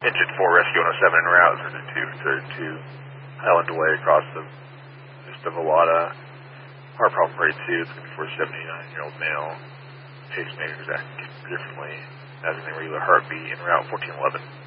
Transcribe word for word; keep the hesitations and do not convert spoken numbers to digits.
Engine four Rescue one oh seven en route, zero two thirty-two, Highland Way across the Vista Volata. Heart problem rate two, it's going to be for a seventy-nine-year-old male. Pacemakers acting differently, having a regular heartbeat en route fourteen eleven.